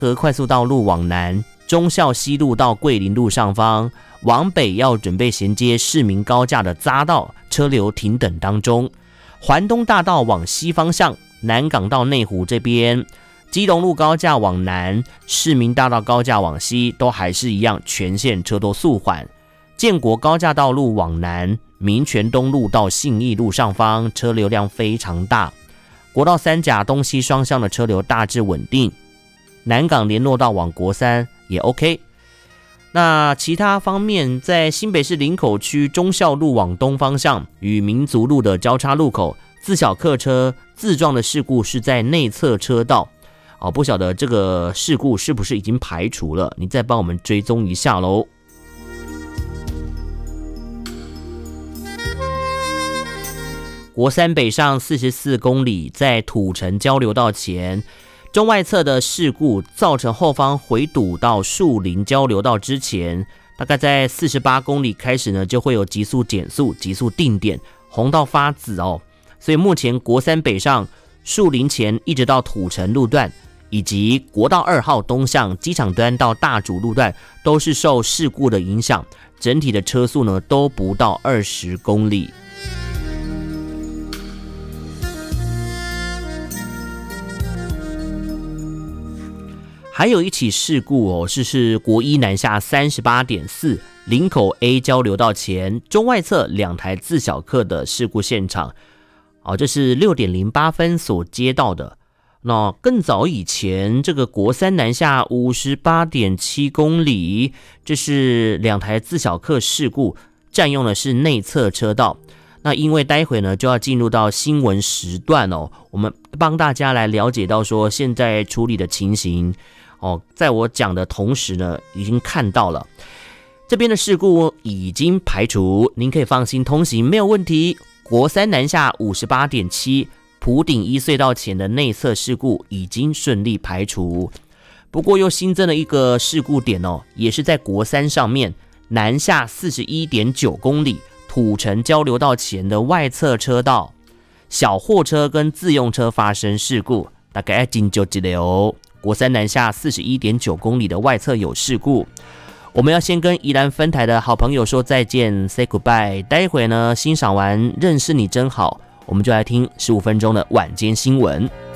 和快速道路往南，忠孝西路到桂林路上方，往北要准备衔接市民高架的匝道，车流停等当中。环东大道往西方向，南港到内湖这边，基隆路高架往南，市民大道高架往西，都还是一样全线车多速缓。建国高架道路往南，民权东路到信义路上方，车流量非常大。国道三甲东西双向的车流大致稳定。南港联络道往国三也 OK。那其他方面，在新北市林口区忠孝路往东方向与民族路的交叉路口，自小客车自撞的事故是在内侧车道。不晓得这个事故是不是已经排除了？你再帮我们追踪一下咯。国三北上44公里，在土城交流道前，中外侧的事故造成后方回堵到树林交流道之前，大概在48公里开始呢，就会有急速减速、急速定点，红到发紫哦。所以目前国三北上树林前一直到土城路段，以及国道2号东向机场端到大竹路段，都是受事故的影响，整体的车速呢都不到20公里。还有一起事故是国一南下 38.4 林口 A 交流道前中外侧2台自小客的事故现场。这是6点08分所接到的。那更早以前，这个国三南下 58.7 公里，这是2台自小客事故，占用的是内侧车道。那因为待会呢就要进入到新闻时段我们帮大家来了解到说现在处理的情形在我讲的同时呢，已经看到了这边的事故已经排除，您可以放心通行，没有问题。国三南下 58.7 埔顶一隧道前的内侧事故已经顺利排除。不过又新增了一个事故点也是在国三上面，南下 41.9 公里土城交流道前的外侧车道，小货车跟自用车发生事故，大概要紧就记得国三南下 41.9 公里的外侧有事故。我们要先跟宜兰分台的好朋友说再见 say goodbye， 待会呢欣赏完认识你真好，我们就来听15分钟的晚间新闻。